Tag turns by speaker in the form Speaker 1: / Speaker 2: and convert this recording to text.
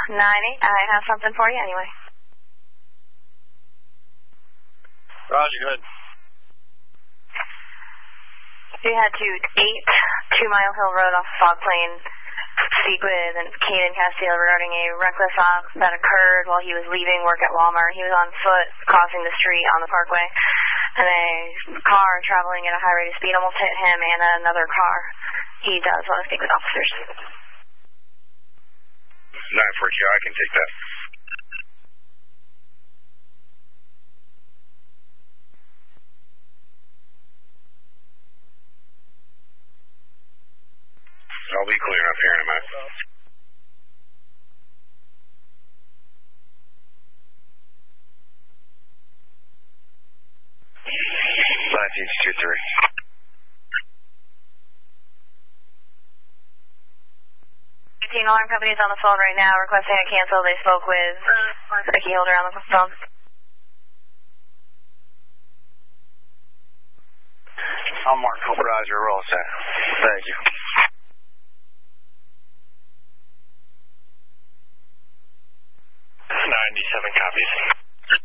Speaker 1: I have something for you anyway.
Speaker 2: Roger, go ahead.
Speaker 1: We had to 2 Mile Hill Road off Fog Plain speak with Caden Castile regarding a reckless off that occurred while he was leaving work at Walmart. He was on foot crossing the street on the parkway, and a car traveling at a high rate of speed almost hit him and another car. He does want to speak with officers.
Speaker 3: 942, I can take that. I'll be clear up here in a minute. Latitude 23.
Speaker 1: Alarm company is on the phone right now requesting a cancel. They spoke with Ricky Holder on the phone.
Speaker 3: I'll mark Roger, we're all set. Thank you. 97 copies.